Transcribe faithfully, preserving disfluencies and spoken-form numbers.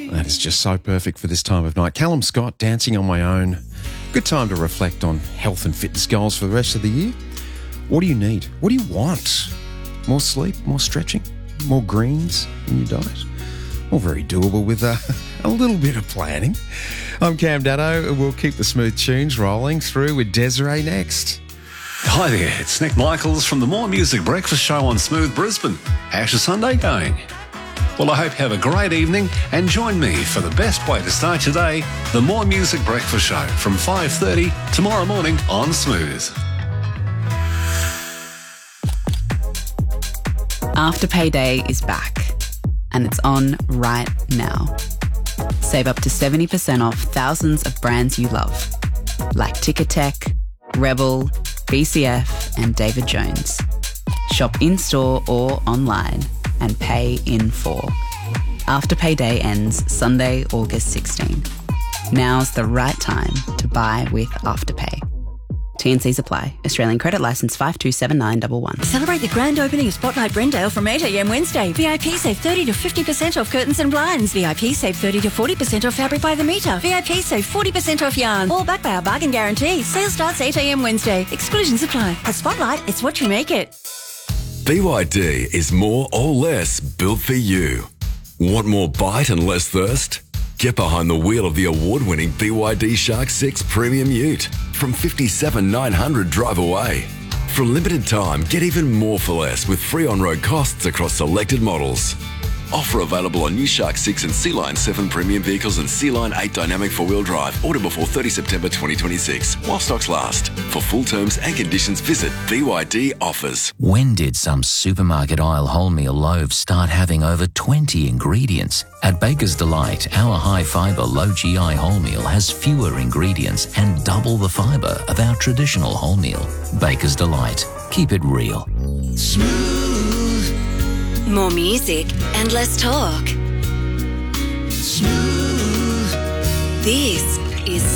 That is just so perfect for this time of night. Callum Scott, Dancing on My Own. Good time to reflect on health and fitness goals for the rest of the year. What do you need? What do you want? More sleep, more stretching, more greens in your diet? All very doable with a, a little bit of planning. I'm Cam Daddo, and we'll keep the smooth tunes rolling through with Desiree next. Hi there, it's Nick Michaels from the More Music Breakfast Show on Smooth Brisbane. How's your Sunday going? Well, I hope you have a great evening and join me for the best way to start your day, the More Music Breakfast Show from five thirty tomorrow morning on Smooth. Afterpay Day is back, and it's on right now. Save up to seventy percent off thousands of brands you love, like Ticketek, Rebel, B C F and David Jones. Shop in-store or online and pay in full. Afterpay Day ends Sunday, August sixteenth. Now's the right time to buy with Afterpay. T and Cs apply. Australian credit licence five two seven nine one one. Celebrate the grand opening of Spotlight Brendale from eight a m Wednesday. V I P save thirty to fifty percent off curtains and blinds. V I P save thirty to forty percent off fabric by the metre. V I P save forty percent off yarn. All backed by our bargain guarantee. Sale starts eight a m Wednesday. Exclusions apply. At Spotlight, it's what you make it. B Y D is more or less built for you. Want more bite and less thirst? Get behind the wheel of the award-winning B Y D Shark six Premium Ute from fifty-seven thousand nine hundred drive away. For a limited time, get even more for less with free on-road costs across selected models. Offer available on new Shark six and Sea Line seven premium vehicles and Sea Line eight dynamic four-wheel drive. Order before thirtieth September twenty twenty-six while stocks last. For full terms and conditions, visit B Y D Offers. When did some supermarket aisle wholemeal loaves start having over twenty ingredients? At Baker's Delight, our high-fibre, low-G I wholemeal has fewer ingredients and double the fibre of our traditional wholemeal. Baker's Delight. Keep it real. Smooth. More music and less talk. Smooth. This